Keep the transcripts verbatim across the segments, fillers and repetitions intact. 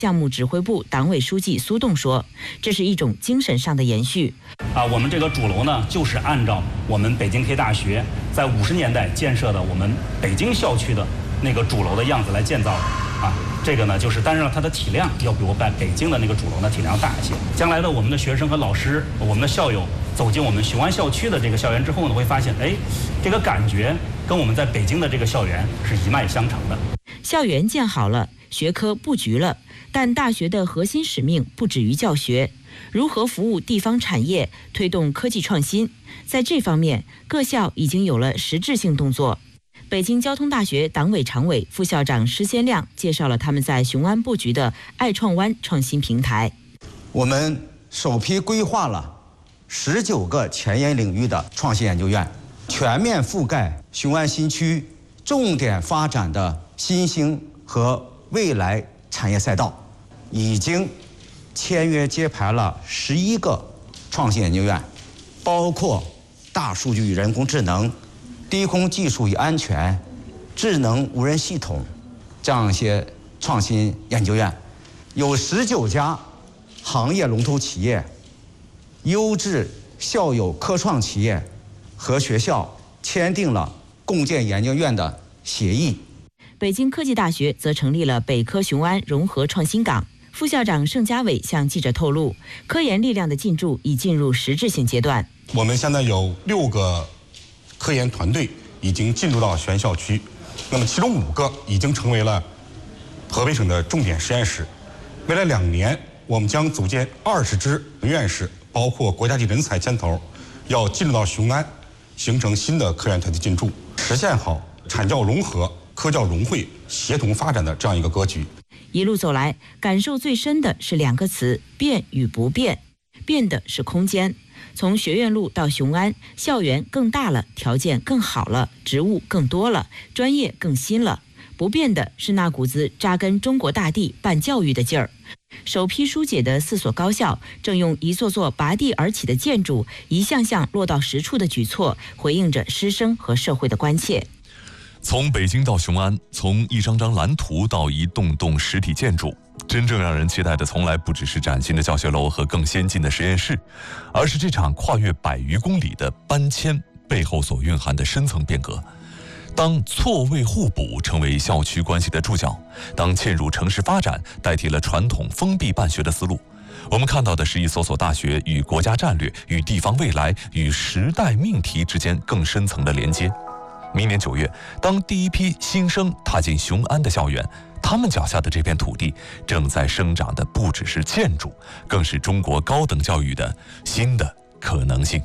项目指挥部党委书记苏栋说，这是一种精神上的延续。 啊，我们这个主楼呢，就是按照我们北京 K 大学在五十年代建设的我们北京校区的那个主楼的样子来建造的。啊，这个呢，就是当然了，它的体量要比我在北京的那个主楼呢体量大一些。将来的我们的学生和老师，我们的校友走进我们雄安校区的这个校园之后呢，会发现，哎，这个感觉跟我们在北京的这个校园是一脉相承的。 校园建好了，学科布局了，但大学的核心使命不止于教学，如何服务地方产业，推动科技创新，在这方面，各校已经有了实质性动作。北京交通大学党委常委、副校长施先亮介绍了他们在雄安布局的爱创湾创新平台。 我们首批规划了十九个前沿领域的创新研究院，全面覆盖雄安新区重点发展的新兴和未来产业赛道，已经签约揭牌了十一个创新研究院，包括大数据与人工智能、低空技术与安全、智能无人系统这样一些创新研究院，有十九家行业龙头企业、优质校友科创企业和学校签订了共建研究院的协议。 北京科技大学则成立了北科雄安融合创新港。副校长盛家伟向记者透露，科研力量的进驻已进入实质性阶段。 我们现在有六个科研团队已经进入到全校区，那么其中五个已经成为了河北省的重点实验室。未来两年，我们将组建二十支院士，包括国家级人才牵头，要进入到雄安，形成新的科研团队进驻，实现好产教融合、科教融汇、协同发展的这样一个格局。 一路走来，感受最深的是两个词：变与不变。变的是空间，从学院路到雄安，校园更大了，条件更好了，职务更多了，专业更新了。不变的是那股子扎根中国大地办教育的劲儿。首批疏解的四所高校，正用一座座拔地而起的建筑，一项项落到实处的举措，回应着师生和社会的关切。 从北京到雄安，从一张张蓝图到一栋栋实体建筑，真正让人期待的从来不只是崭新的教学楼和更先进的实验室，而是这场跨越百余公里的搬迁背后所蕴含的深层变革。当错位互补成为校区关系的注脚，当嵌入城市发展代替了传统封闭办学的思路，我们看到的是一所所大学与国家战略、与地方未来、与时代命题之间更深层的连接。明年九月，当第一批新生踏进雄安的校园，他们脚下的这片土地正在生长的不只是建筑，更是中国高等教育的新的可能性。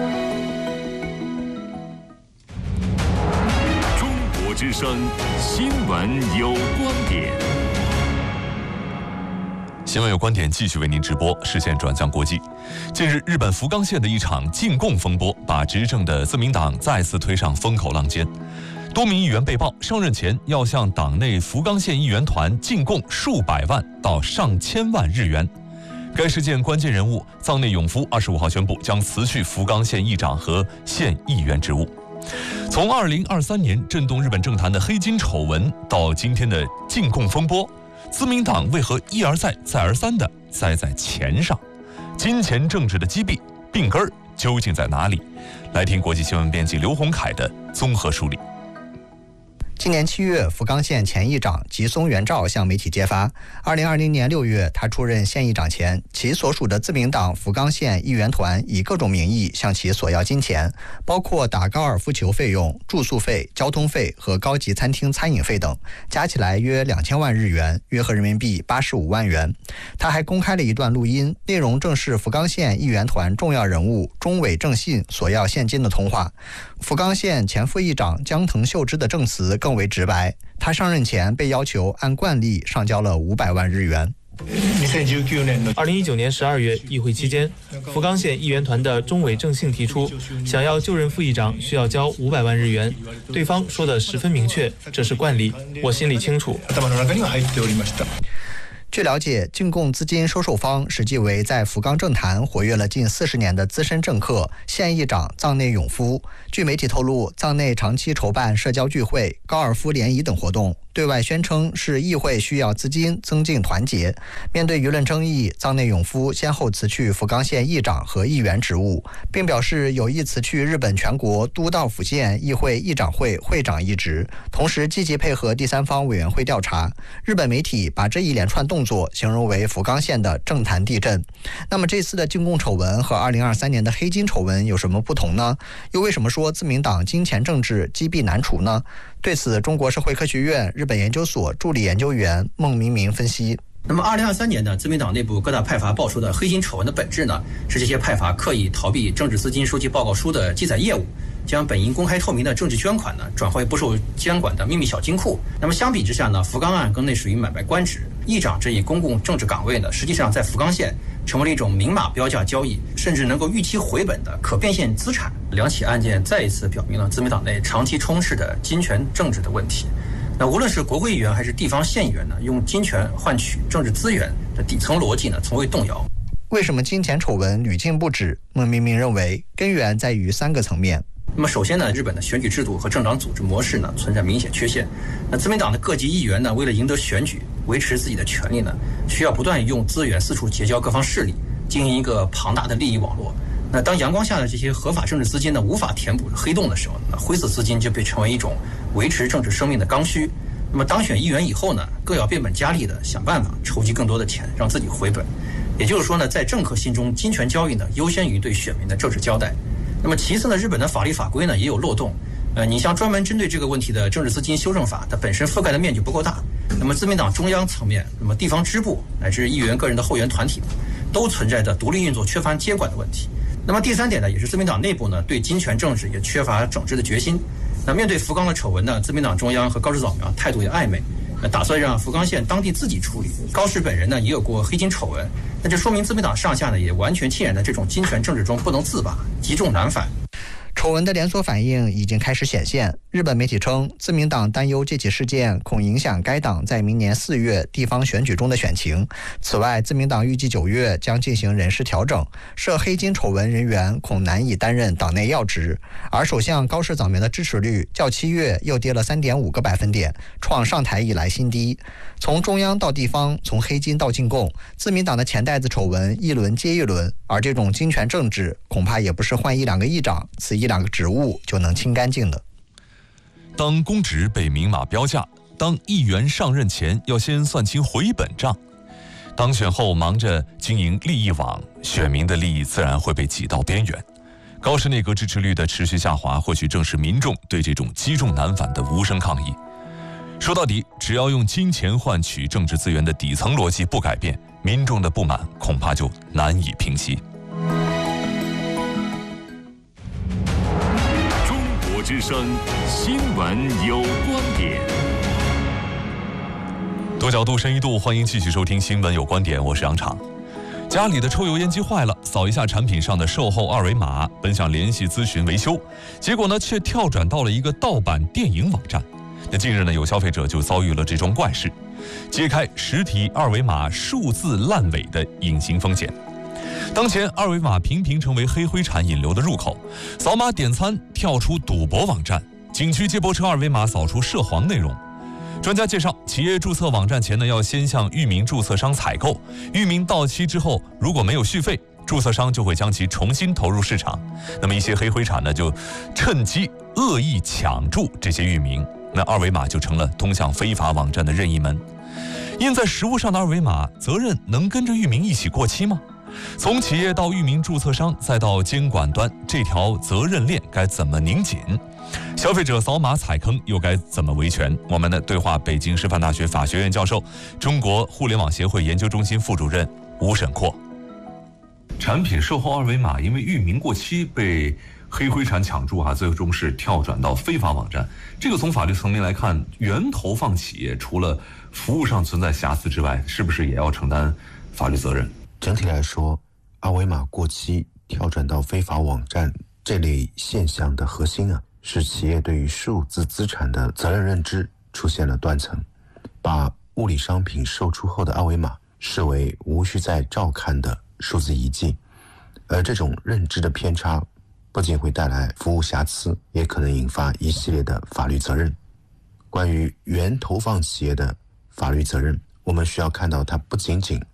中国之声新闻有观点。 新闻有观点继续为您直播，视线转向国际。近日，日本福冈县的一场禁供风波，把执政的自民党再次推上风口浪尖。多名议员被曝上任前要向党内福冈县议员团进贡数百万到上千万日元。该事件关键人物藏内永夫二十五号宣布将辞去福冈县议长和县议员职务。从二零二三年震动日本政坛的黑金丑闻到今天的禁供风波，自民党为何一而再再而三地栽在钱上？金钱政治的积弊病根究竟在哪里？来听国际新闻编辑刘洪凯的综合梳理。 今年七月，福冈县前议长吉松元照向媒体揭发，二零二零年六月，他出任县议长前，其所属的自民党福冈县议员团以各种名义向其索要金钱，包括打高尔夫球费用、住宿费、交通费和高级餐厅餐饮费等，加起来约两千万日元，约合人民币八十五万元。他还公开了一段录音，内容正是福冈县议员团重要人物中尾正信索要现金的通话。福冈县前副议长江藤秀之的证词更为直白，他上任前被要求按惯例上交了五百万日元。 二零一九年十二月议会期间，福冈县议员团的中尾正信提出，想要就任副议长需要交五百万日元，对方说得十分明确，这是惯例，我心里清楚。 据了解，进贡资金收受方实际为在福冈政坛活跃了近四十年的资深政客县议长藏内永夫。据媒体透露，藏内长期筹办社交聚会、高尔夫联谊等活动， 对外宣称是议会需要资金增进团结。面对舆论争议，藏内永夫先后辞去福冈县议长和议员职务，并表示有意辞去日本全国都道府县议会议长会会长一职，同时积极配合第三方委员会调查。日本媒体把这一连串动作形容为福冈县的政坛地震。那么这次的进贡丑闻和二零二三年的黑金丑闻有什么不同呢？又为什么说自民党金钱政治积弊难除呢？对此，中国社会科学院日本研究所助理研究员孟明明分析。 那么二零二三年呢，自民党内部各大派阀爆出的黑金丑闻的本质呢，是这些派阀刻意逃避政治资金收集报告书的记载业务，将本应公开透明的政治捐款呢，转化为不受监管的秘密小金库。那么相比之下呢，福冈案更类属于买卖官职，议长这一公共政治岗位呢，实际上在福冈县成为了一种明码标价交易，甚至能够预期回本的可变现资产。两起案件再一次表明了自民党内长期充斥的金权政治的问题。那无论是国会议员还是地方县议员呢，用金权换取政治资源的底层逻辑呢，从未动摇。 为什么金钱丑闻屡禁不止？孟明明认为，根源在于三个层面。 那么首先呢，日本的选举制度和政党组织模式呢，存在明显缺陷。那自民党的各级议员呢，为了赢得选举，维持自己的权利呢，需要不断用资源四处结交各方势力，经营一个庞大的利益网络。那当阳光下的这些合法政治资金呢，无法填补黑洞的时候，那灰色资金就被成为一种维持政治生命的刚需。那么当选议员以后呢，更要变本加厉的想办法筹集更多的钱，让自己回本。也就是说呢，在政客心中，金权交易呢，优先于对选民的政治交代。那么其次呢，日本的法律法规呢也有漏洞。呃，你像专门针对这个问题的政治资金修正法，它本身覆盖的面积不够大。那么自民党中央层面，那么地方支部乃至议员个人的后援团体，都存在着独立运作、缺乏监管的问题。那么第三点呢，也是自民党内部呢对金权政治也缺乏整治的决心。那面对福冈的丑闻呢，自民党中央和高市早苗态度也暧昧，那打算让福冈县当地自己处理。高市本人呢也有过黑金丑闻，那这说明自民党上下呢也完全浸染在这种金权政治中不能自拔，积重难返。 丑闻的连锁反应已经开始显现。日本媒体称，自民党担忧这起事件恐影响该党在明年四月地方选举中的选情。此外，自民党预计九月将进行人事调整，涉黑金丑闻人员恐难以担任党内要职。而首相高市早苗的支持率较七月又跌了 三点五个百分点，创上台以来新低。从中央到地方，从黑金到进贡，自民党的钱袋子丑闻一轮接一轮，而这种金权政治恐怕也不是换一两个议长，此一两个职务就能清干净的。 当公职被明码标价，当议员上任前要先算清回本账，当选后忙着经营利益网，选民的利益自然会被挤到边缘。高市内阁支持率的持续下滑，或许正是民众对这种积重难返的无声抗议。说到底，只要用金钱换取政治资源的底层逻辑不改变，民众的不满恐怕就难以平息。 中国之声新闻有观点。 多角度、深一度，欢迎继续收听《新闻有观点》，我是杨昶。家里的抽油烟机坏了，扫一下产品上的售后二维码，本想联系咨询维修，结果呢，却跳转到了一个盗版电影网站。那近日呢，有消费者就遭遇了这桩怪事，揭开实体二维码数字烂尾的隐形风险。当前二维码频频成为黑灰产引流的入口，扫码点餐跳出赌博网站，景区接驳车二维码扫出涉黄内容。专家介绍，企业注册网站前呢，要先向域名注册商采购，域名到期之后，如果没有续费，注册商就会将其重新投入市场。那么一些黑灰产呢，就趁机恶意抢注这些域名，那二维码就成了通向非法网站的任意门。印在实物上的二维码，责任能跟着域名一起过期吗？从企业到域名注册商，再到监管端，这条责任链该怎么拧紧？消费者扫码踩坑又该怎么维权？我们的对话北京师范大学法学院教授、中国互联网协会研究中心副主任吴沈阔。 产品售后二维码因为域名过期被黑灰产抢注啊，最终是跳转到非法网站。这个从法律层面来看，原投放企业除了服务上存在瑕疵之外，是不是也要承担法律责任？ 整体来说，二维码过期跳转到非法网站这类现象的核心啊，是企业对于数字资产的责任认知出现了断层，把物理商品售出后的二维码视为无需再照看的数字遗迹，而这种认知的偏差不仅会带来服务瑕疵，也可能引发一系列的法律责任。 关于原投放企业的法律责任，我们需要看到它不仅仅